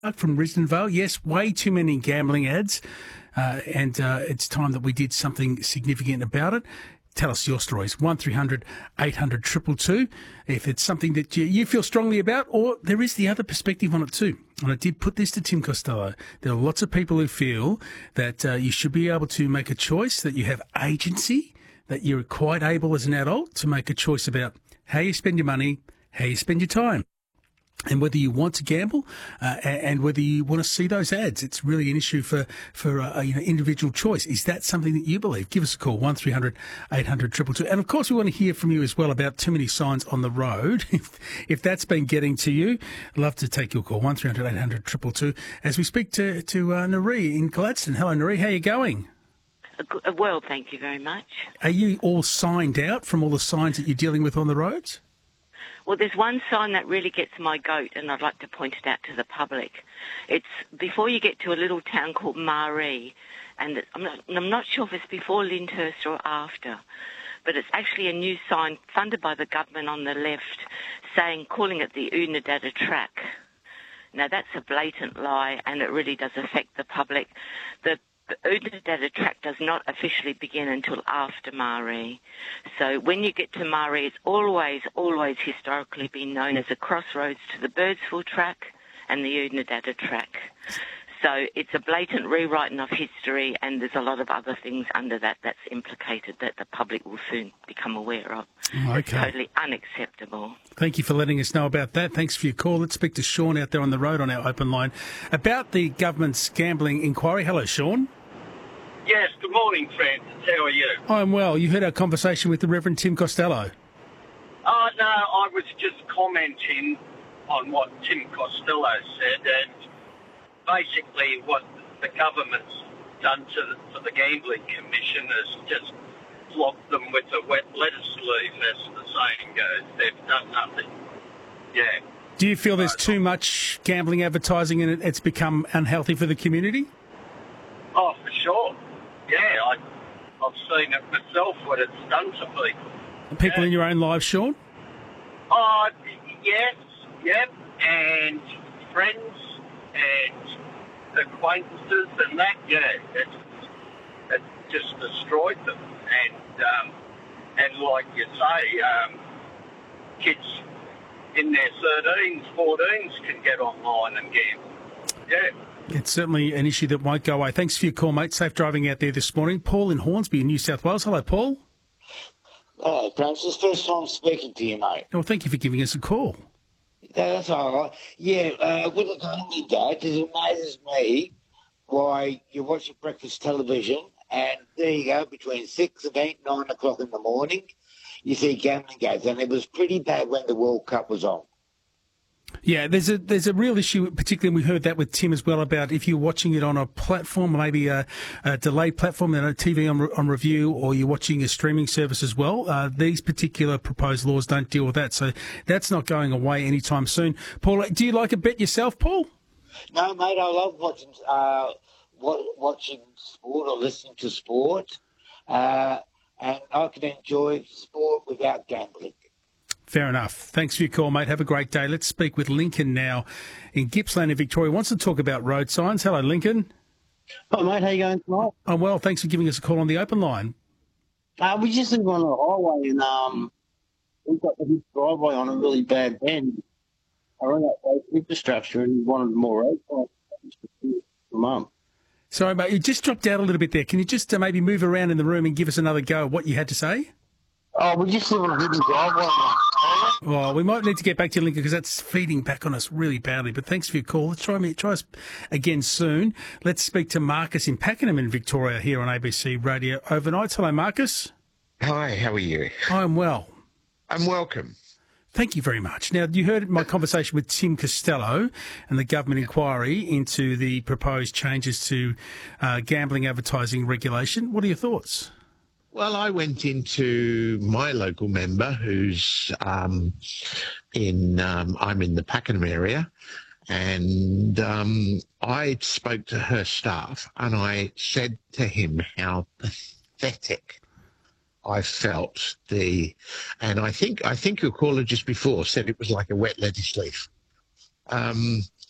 From Risdon. Yes, way too many gambling ads, and it's time that we did something significant about it. Tell us your stories. 1300 800 222. If it's something that you feel strongly about, or there is the other perspective on it too. And I did put this to Tim Costello. There are lots of people who feel that you should be able to make a choice, that you have agency, that you're quite able as an adult to make a choice about how you spend your money, how you spend your time. And whether you want to gamble and whether you want to see those ads, it's really an issue for individual choice. Is that something that you believe? Give us a call, 1300 800 222. And, of course, we want to hear from you as well about too many signs on the road. If that's been getting to you, I'd love to take your call, 1300 800 222, as we speak to Naree in Gladstone. Hello, Naree. How are you going? Well, thank you very much. Are you all signed out from all the signs that you're dealing with on the roads? Well, there's one sign that really gets my goat, and I'd like to point it out to the public. It's before you get to a little town called Maree, and I'm not sure if it's before Lyndhurst or after, but it's actually a new sign funded by the government on the left calling it the Oodnadatta Track. Now, that's a blatant lie, and it really does affect the public. The Oodnadatta Track does not officially begin until after Maree. So when you get to Maree, it's always historically been known as a crossroads to the Birdsville Track and the Oodnadatta Track. So it's a blatant rewriting of history, and there's a lot of other things under that's implicated that the public will soon become aware of. Okay. It's totally unacceptable. Thank you for letting us know about that. Thanks for your call. Let's speak to Sean out there on the road on our open line about the government's gambling inquiry. Hello, Sean. Yes, good morning, Francis. How are you? I'm well. You heard our conversation with the Reverend Tim Costello. No, I was just commenting on what Tim Costello said, and basically what the government's done to the Gambling Commission is just flogged them with a wet lettuce leaf, as the saying goes. They've done nothing. Yeah. Do you feel there's too much gambling advertising and it's become unhealthy for the community? Oh, for sure. Yeah, I've seen it myself, what it's done to people. People in your own lives, Sean? Yes, yep, and friends and acquaintances and that, it just destroyed them. And like you say, kids in their 13s, 14s can get online and gamble. Yeah. It's certainly an issue that won't go away. Thanks for your call, mate. Safe driving out there this morning. Paul in Hornsby in New South Wales. Hello, Paul. Hello, Francis. First time speaking to you, mate. Well, thank you for giving us a call. Yeah, that's all right. Yeah, with the gambling dad, it amazes me why you're watching breakfast television and there you go, between 6 and 8, 9 o'clock in the morning, you see gambling games. And it was pretty bad when the World Cup was on. Yeah, there's a real issue, particularly, we heard that with Tim as well, about if you're watching it on a platform, maybe a delayed platform, and a TV on review, or you're watching a streaming service as well. These particular proposed laws don't deal with that, so that's not going away anytime soon. Paul, do you like a bet yourself, Paul? No, mate, I love watching sport or listening to sport, and I can enjoy sport without gambling. Fair enough. Thanks for your call, mate. Have a great day. Let's speak with Lincoln now in Gippsland in Victoria. Wants to talk about road signs. Hello, Lincoln. Hi, mate. How you going tonight? I'm well. Thanks for giving us a call on the open line. We just live on a highway and we've got the driveway on a really bad bend. I ran out of infrastructure and wanted more road signs for Mum. Sorry, mate. You just dropped out a little bit there. Can you just maybe move around in the room and give us another go at what you had to say? We just live on a hidden driveway. Well, we might need to get back to you, Lincoln, because that's feeding back on us really badly. But thanks for your call. Let's try us again soon. Let's speak to Marcus in Pakenham in Victoria here on ABC Radio Overnight. Hello, Marcus. Hi, how are you? I'm well. I'm welcome. Thank you very much. Now, you heard my conversation with Tim Costello and the government inquiry into the proposed changes to gambling advertising regulation. What are your thoughts? Well, I went into my local member who's I'm in the Pakenham area, and I spoke to her staff and I said to him how pathetic I felt and I think your caller just before said it was like a wet lettuce leaf.